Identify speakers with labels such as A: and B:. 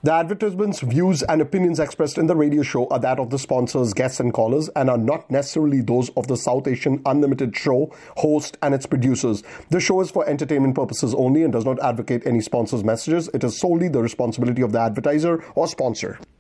A: The advertisements, views, and opinions expressed in the radio show are that of the sponsors, guests, and callers, and are not necessarily those of the South Asian Unlimited show, host, and its producers. The show is for entertainment purposes only and does not advocate any sponsors' messages. It is solely the responsibility of the advertiser or sponsor.